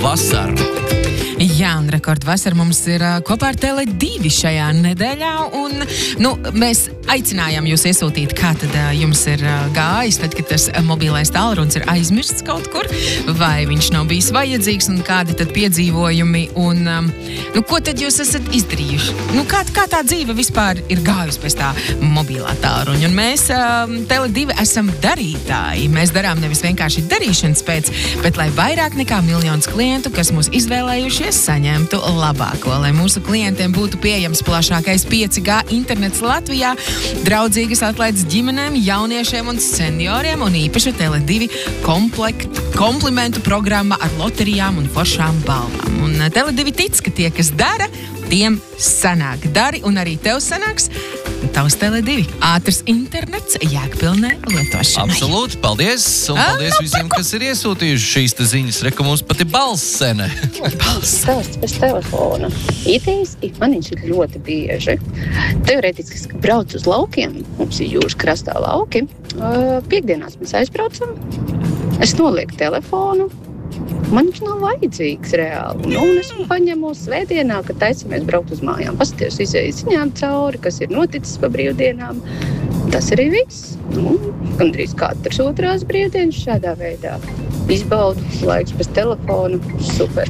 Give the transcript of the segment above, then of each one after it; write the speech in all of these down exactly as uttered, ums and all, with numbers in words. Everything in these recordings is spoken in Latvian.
vasaru. Jā, un rekordvasara mums ir uh, kopā ar Tele divi šajā nedēļā, un, nu, mēs aicinājām jūs iesūtīt, kā tad uh, jums ir uh, gājis, tad, kad tas uh, mobilais tālrunis ir aizmirsts kaut kur, vai viņš nav bijis vajadzīgs, un kādi tad piedzīvojumi, un, um, nu, ko tad jūs esat izdarījuši? Nu, kā, kā tā dzīve vispār ir gājusi pēc tā mobilā tālruņa? Un mēs, um, Tele divi, esam darītāji. Mēs darām nevis vienkārši darīšanas pēc, bet lai vairāk nekā miljonus klientu, kas mūs izvēlējušies, saņemtu labāko, lai mūsu klientiem būtu pieejams plašākais pieci G internets Latvijā, draudzīgas atlaides ģimenēm, jauniešiem un senioriem un īpaša Tele divi komplekt, komplimentu programma ar loterijām un foršām balvām. Un Tele divi tic, ka tie, kas dara, tiem sanāk. Dari un arī tev sanāks tavs Tele divi. Ātrs internets jēgpilnē lietošanai. Absolūti, paldies! Un paldies visiem, kas ir iesūtījuši šīs te ziņas. Reka, mums pat ir balss sene. Stāsts pēc telefona. Īteiski man viņš ir ļoti bieži. Teorētiski, ka brauc uz laukiem, mums ir jūras krastā lauki. Piektdienās mēs aizbraucam. Es nolieku telefonu. Man viņš nav vajadzīgs reāli. Nu, un es paņemu svētdienā, kad taisamies braukt uz mājām. Paskaties, izēju ziņām cauri, kas ir noticis pa brīvdienām. Tas arī viss. Nu, gandrīz katrs otrās brīvdienas šādā veidā. Izbaudu laiks bez telefona. Super.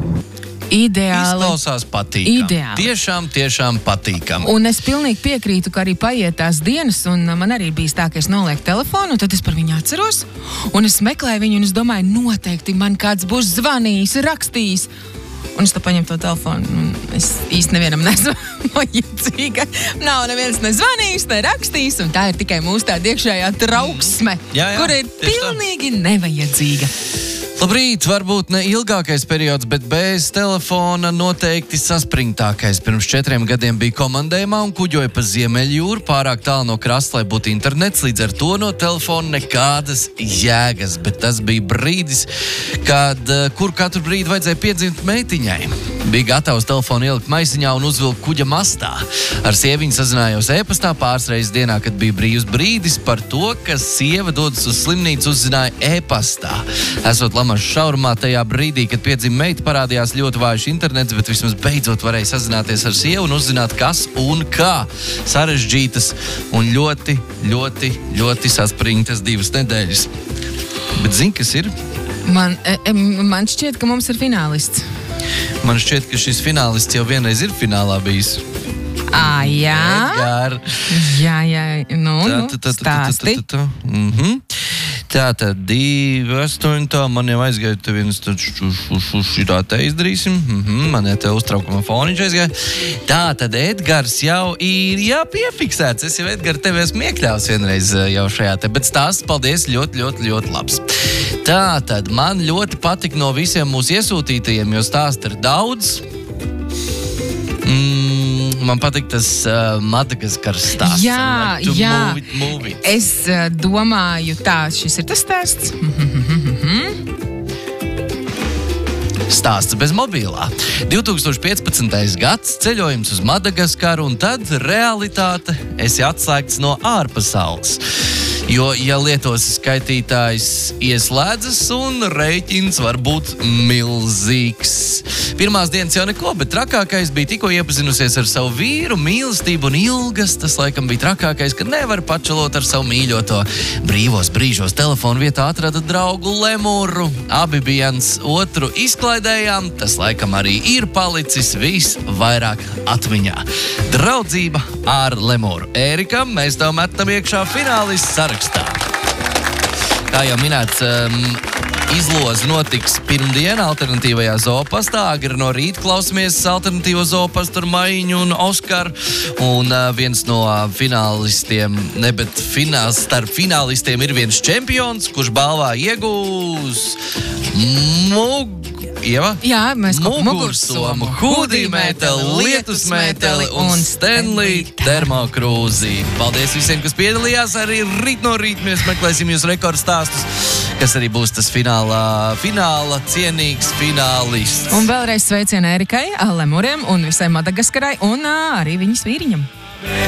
Ideāli. Izklausās patīkam. Ideāli. Tiešām, tiešām patīkam. Un es pilnīgi piekrītu, ka arī paiet tās dienas, un man arī bijis tā, ka es nolieku telefonu, un tad es par viņu atceros, un es meklēju viņu, un es domāju, noteikti man kāds būs zvanījis, rakstījis. Un es tā paņemu to telefonu, un es īsti nevienam nesmu vajadzīga. Nav neviens nezvanījis, ne rakstījis, un tā ir tikai mūsu tāda iekšējā trauksme, jā, jā, kur ir pilnīgi tā. Nevajadzīga. Labrīt, varbūt ne ilgākais periods, bet bez telefona noteikti saspringtākais. Pirms četriem gadiem bija komandējumā un kuģoja pa Ziemeļjūru, pārāk tālu no krasta, lai būtu internets, līdz ar to no telefona nekādas jēgas. Bet tas bija brīdis, kad, kur katru brīdi vajadzēja piedzimt meitiņai. Bija gatavs telefonu ielikt maisiņā un uzvilkt kuģa mastā. Ar sieviņu sazinājos e-pastā pāris reizes dienā, kad bija brīvs brīdis par to, ka sieva dodas uz slimnīcu, uzzināja e-pastā. Esot Lamažu šaurumā tajā brīdī, kad piedzima meita, parādījās ļoti vājš internets, bet vismaz beidzot varēja sazināties ar sievu un uzzināt, kas un kā. Sarežģītas un ļoti, ļoti, ļoti saspringtas divas nedēļas. Bet zini, kas ir? Man, e, man šķiet, ka mums ir finālists. Man šķiet, ka šis finālists jau vienreiz ir finālā bijis. Ā, jā. Edgar. Jā, jā, nu, nu, stāsti. Mhm. Tā tad divi astoņi, tā man jau aizgāja te viens, tad šitā te izdarīsim. Mhm, man jau te uztraukuma foniņš aizgāja. Tā tad Edgars jau ir jāpiefiksēts. Es jau, Edgar, tevi esmu iekļāvis vienreiz jau šajā te, bet stāsts, paldies, ļoti, ļoti, ļoti labs. Tā tad man ļoti patika no visiem mūsu iesūtītajiem, jo stāst ir daudz. Mm. Man patīk tas uh, Madagaskaras stāsts. Jā, like jā. Move it, move it. Es uh, domāju, tā, šis ir tas stāsts. Stāsts bez mobilā. divtūkstoš piecpadsmitais gads, ceļojums uz Madagaskaru, un tad realitāte esi atslēgts no ārpasaules. Jo, ja lietos skaitītājs ieslēdzas un rēķins var būt milzīgs. Pirmās dienas jau neko, bet trakākais bija tikko iepazinusies ar savu vīru, mīlestību un ilgas. Tas laikam bija trakākais, kad nevar pačalot ar savu mīļoto. Brīvos brīžos telefonu vietā atrada draugu lemuru. Abi bijans otru izklaidējām, tas laikam arī ir palicis visvairāk atmiņā. Draudzība ar lemuru. Ērikam, mēs tev metam iekšā finālists sarakstā. Kā jau minēts, um, izloze notiks pirmdien alternatīvajā zoopastā. Agri no rīta klausamies alternatīvo zoopastu ar Maiņu un Oskaru. Un uh, viens no uh, finālistiem, ne, bet fināls, starp finālistiem ir viens čempions, kurš balvā iegūs mug... Ieva? Jā, mēs mugursomu, hudīmeteli, lietusmeteli un Stanley termokrūzi. Paldies visiem, kas piedalījās. Arī rīt no rīta mēs meklēsim jūs rekordstāstus, kas arī būs tas finālā, fināla cienīgs finālists. Un vēlreiz sveicienu Ērikai, Lemuriem un visai Madagaskarai un arī viņas vīriņam.